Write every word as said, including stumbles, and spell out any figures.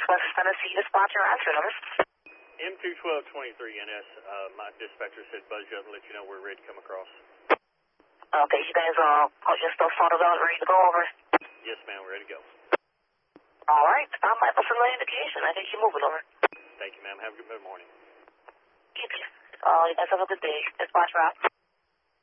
Northwest Tennessee dispatcher answer number. M two twelve twenty-three N S, uh, my dispatcher said buzz you up and let you know we're ready to come across. Okay, you guys uh, got your stuff sorted out, ready to go over? Yes, ma'am, we're ready to go. All right, I might have some indication. I think you're moving over. Thank you, ma'am. Have a good morning. You too. Uh, you guys have a good day. Dispatch Rob.